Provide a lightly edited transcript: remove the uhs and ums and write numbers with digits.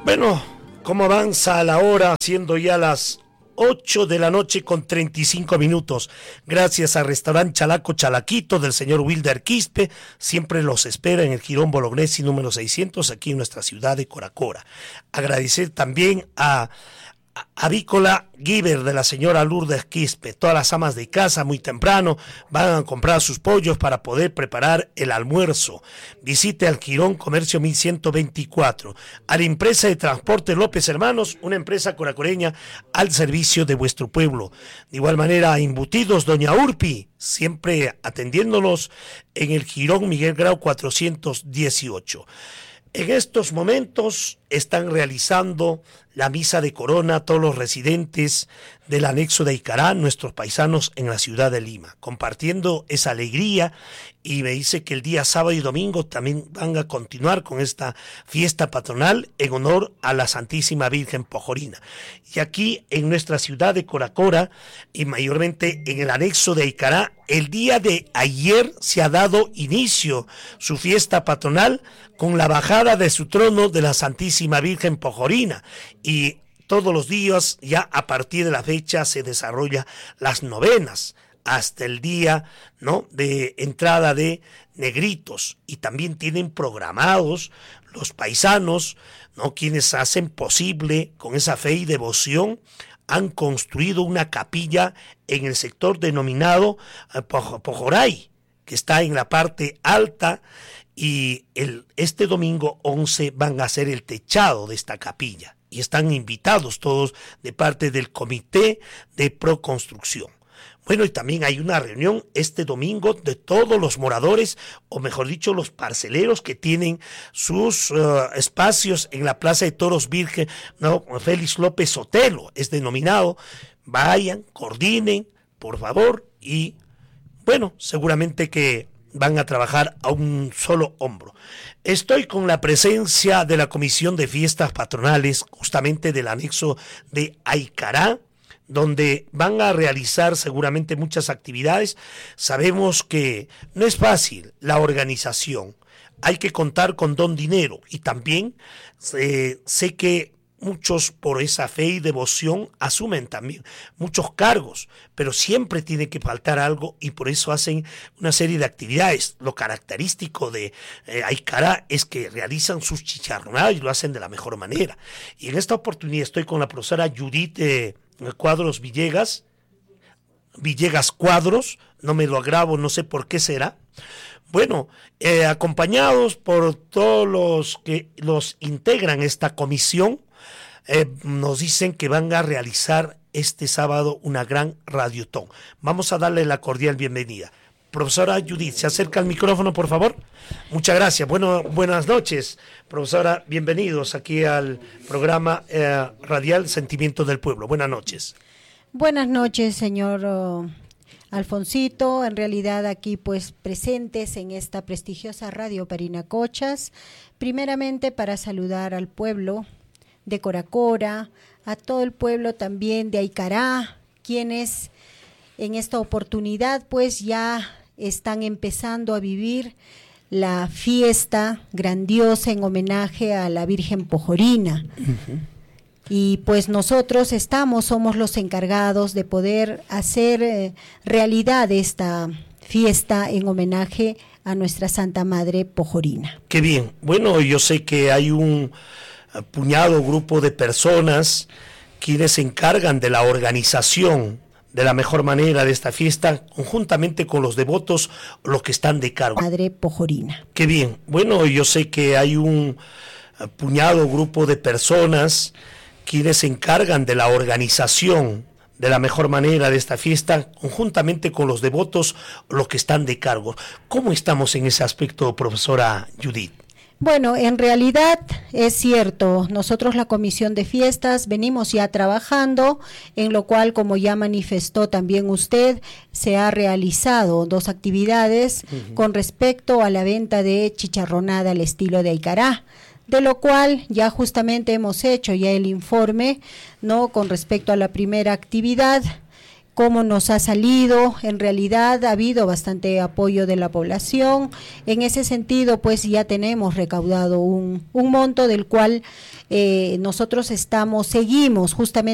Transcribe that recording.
Bueno, ¿cómo avanza la hora? Siendo ya las 8 de la noche con 35 minutos. Gracias al restaurante Chalaco Chalaquito del señor Wilder Quispe. Siempre los espera en el Jirón Bolognesi número 600 aquí en nuestra ciudad de Coracora. Agradecer también a Avícola Giver de la señora Lourdes Quispe. Todas las amas de casa muy temprano van a comprar sus pollos para poder preparar el almuerzo. Visite al Jirón Comercio 1124. A la empresa de transporte López Hermanos, una empresa coracoreña al servicio de vuestro pueblo. De igual manera a Embutidos Doña Urpi, siempre atendiéndonos en el Jirón Miguel Grau 418. En estos momentos están realizando la misa de corona todos los residentes del anexo de Icará, nuestros paisanos en la ciudad de Lima, compartiendo esa alegría, y me dice que el día sábado y domingo también van a continuar con esta fiesta patronal en honor a la Santísima Virgen Pojorina. Y aquí en nuestra ciudad de Coracora y mayormente en el anexo de Icará, el día de ayer se ha dado inicio su fiesta patronal con la bajada de su trono de la Santísima Virgen Pojorina, y todos los días ya a partir de la fecha se desarrolla las novenas hasta el día, ¿no?, de entrada de negritos, y también tienen programados los paisanos, ¿no?, quienes hacen posible con esa fe y devoción. Han construido una capilla en el sector denominado Pojoray, que está en la parte alta, y este domingo 11 van a hacer el techado de esta capilla, y están invitados todos de parte del Comité de Proconstrucción. Bueno, y también hay una reunión este domingo de todos los moradores, o mejor dicho, los parceleros que tienen sus espacios en la Plaza de Toros Virgen, ¿no?, Félix López Sotelo es denominado. Vayan, coordinen, por favor, y bueno, seguramente que van a trabajar a un solo hombro. Estoy con la presencia de la Comisión de Fiestas Patronales, justamente del anexo de Aicará, donde van a realizar seguramente muchas actividades. Sabemos que no es fácil la organización, hay que contar con don dinero, y también sé que muchos por esa fe y devoción asumen también muchos cargos, pero siempre tiene que faltar algo, y por eso hacen una serie de actividades. Lo característico de Aicará es que realizan sus chicharronadas y lo hacen de la mejor manera. Y en esta oportunidad estoy con la profesora Judith Cuadros Villegas Cuadros, no me lo agravo, no sé por qué será. Bueno, acompañados por todos los que los integran esta comisión, nos dicen que van a realizar este sábado una gran radiotón. Vamos a darle la cordial bienvenida. Profesora Judith, ¿se acerca al micrófono, por favor? Muchas gracias. Bueno, buenas noches, profesora. Bienvenidos aquí al programa radial Sentimiento del Pueblo. Buenas noches. Buenas noches, señor Alfonsito. En realidad aquí pues presentes en esta prestigiosa radio Parinacochas, primeramente para saludar al pueblo de Coracora, a todo el pueblo también de Aicará, quienes en esta oportunidad pues ya están empezando a vivir la fiesta grandiosa en homenaje a la Virgen Pojorina. Uh-huh. Y pues nosotros somos los encargados de poder hacer realidad esta fiesta en homenaje a nuestra Santa Madre Pojorina. Qué bien. Bueno, yo sé que hay un grupo de personas quienes se encargan de la organización de la mejor manera de esta fiesta, conjuntamente con los devotos, los que están de cargo. Madre Pojorina. Qué bien. Bueno, yo sé que hay un grupo de personas quienes se encargan de la organización de la mejor manera de esta fiesta, conjuntamente con los devotos, los que están de cargo. ¿Cómo estamos en ese aspecto, profesora Judith? Bueno, en realidad es cierto, nosotros la Comisión de Fiestas venimos ya trabajando, en lo cual, como ya manifestó también usted, se ha realizado 2 actividades con respecto a la venta de chicharronada al estilo de Aicará, de lo cual ya justamente hemos hecho ya el informe, ¿no?, con respecto a la primera actividad, cómo nos ha salido. En realidad ha habido bastante apoyo de la población. En ese sentido, pues ya tenemos recaudado un monto del cual nosotros seguimos justamente